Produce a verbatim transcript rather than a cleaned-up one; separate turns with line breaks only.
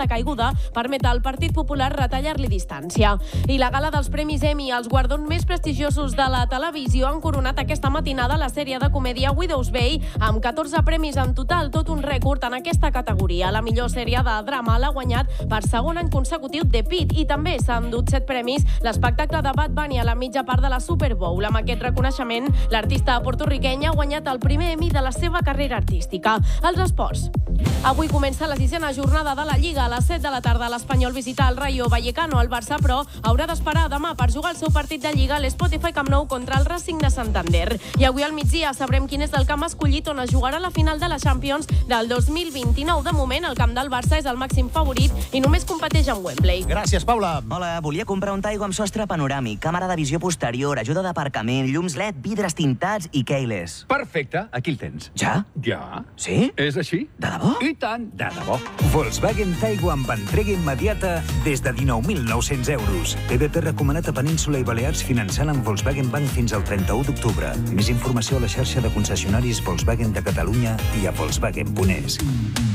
de caiguda permet al Partit Popular retallar-li distància. I la gala dels Premis Emmy, els guardons més prestigiosos de la televisió, han coronat aquesta matinada la sèrie de comèdia Widow's Bay, amb catorze premis en total, tot un rècord en aquesta categoria. La millor sèrie de drama l'ha guanyat per segon any consecutiu The Pitt, i també s'ha endut set premis l'espectacle de Bad Bunny a la mitja part de la Super Bowl. Amb aquest reconeixement, l'artista porto-riqueny ha guanyat el primer Emmy de la seva carrera artística. Els esports. Avui comença la sisena jornada de la Lliga. A les set de la tarda l'Espanyol visita el Rayo Vallecano. El Barça, però, haurà d'esperar demà per jugar el seu partit de Lliga a l'Spotify Camp Nou contra el Racing de Santander. I avui al migdia sabrem quin és el camp escollit on es jugarà la final de la Champions del dos mil vint-i-nou. De moment, el camp del Barça és el màxim favorit i només competeix amb Wembley.
Gràcies, Paula.
Hola, volia comprar un Taigo amb sostre panoràmic, càmera de visió posterior, ajuda d'aparcament, llums L E D, vidres tintats i keyless.
Perfecte, aquí el tens.
Ja?
Ja.
Sí?
És així?
De debò?
I tant, de debò.
Volkswagen Taigo amb entrega immediata des de dinou mil nou-cents euros. P V P recomanat a Península i Balears finançant amb Volkswagen Bank fins al trenta-u d'octubre. Més informació a la xarxa de concessionaris Volkswagen de Catalunya i a Volkswagen punt es.